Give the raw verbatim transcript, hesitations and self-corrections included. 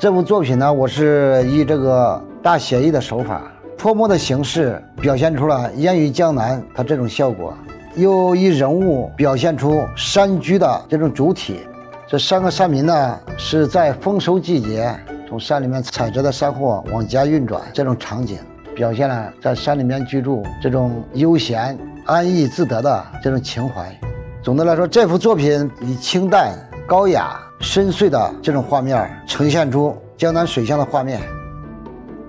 这幅作品呢，我是以这个大写意的手法，泼墨的形式表现出了烟雨江南它这种效果，又以人物表现出山居的这种主体。这三个山民呢，是在丰收季节从山里面采摘的山货往家运转，这种场景表现了在山里面居住这种悠闲安逸自得的这种情怀。总的来说，这幅作品以清淡高雅深邃的这种画面呈现出江南水乡的画面。